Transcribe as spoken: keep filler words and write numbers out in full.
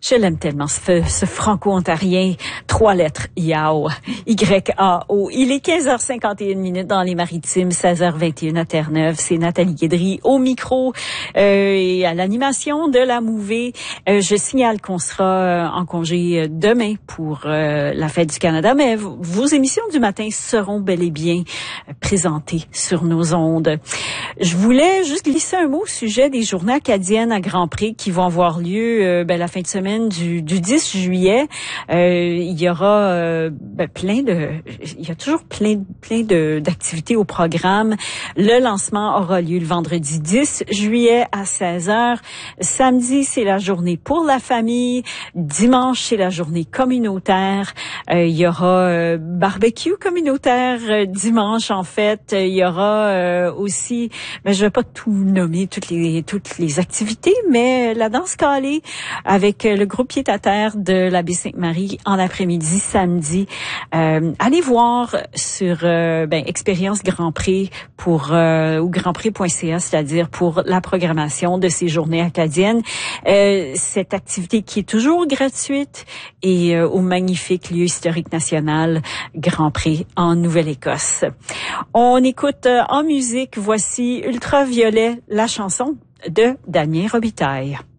Je l'aime tellement, ce, ce franco-ontarien. Trois lettres, Yao. Y A O. Il est quinze heures cinquante et une minutes dans les Maritimes, seize heures vingt et une à Terre-Neuve. C'est Nathalie Guédry au micro euh, et à l'animation de la mouvée. Euh, je signale qu'on sera euh, en congé demain pour euh, la Fête du Canada, mais v- vos émissions du matin seront bel et bien euh, présentées sur nos ondes. Je voulais juste glisser un mot au sujet des journées acadiennes à Grand Prix qui vont avoir lieu euh, ben, la fin de semaine du, du dix juillet. Euh, il y aura euh, ben, plein de, il y a toujours plein, plein de d'activités au programme. Le lancement aura lieu le vendredi dix juillet à seize heures. Samedi, c'est la journée pour la famille. Dimanche, c'est la journée communautaire. Euh, il y aura euh, barbecue communautaire euh, dimanche en fait. Il y aura euh, aussi, ben, je vais pas tout nommer toutes les toutes les activités, mais la danse calée avec le groupe Pied à terre de la baie Sainte-Marie en après-midi samedi. Euh, allez voir sur euh, ben, Expérience Grand Prix pour euh, ou grandprix point c a, c'est-à-dire pour la programmation de ces journées acadiennes. Euh, cette activité qui est toujours gratuite et euh, au magnifique lieu historique national Grand Prix en Nouvelle-Écosse. On écoute euh, en musique, voici Ultraviolet, la chanson de Damien Robitaille.